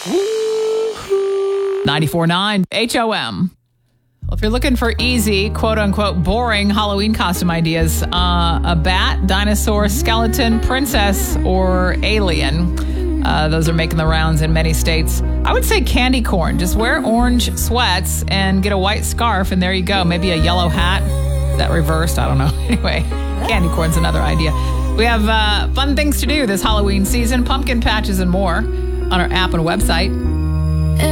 94.9 HOM. Well, if you're looking for easy, quote-unquote, boring Halloween costume ideas, a bat, dinosaur, skeleton, princess, or alien. Those are making the rounds in many states. I would say candy corn. Just wear orange sweats and get a white scarf, and there you go. Maybe a yellow hat. That reversed? I don't know. Anyway, candy corn's another idea. We have fun things to do this Halloween season, pumpkin patches and more on our app and website.